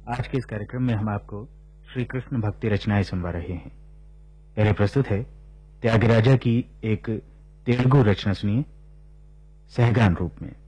आज के इस कार्यक्रम में हम आपको श्री कृष्ण भक्ति रचनाएं सुनवा रहे हैं। पहले प्रस्तुत है त्यागराजा की एक तेलुगु रचना, सुनिए सहगान रूप में।